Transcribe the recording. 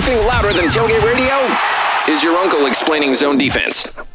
anything louder than tailgate radio is your uncle explaining zone defense.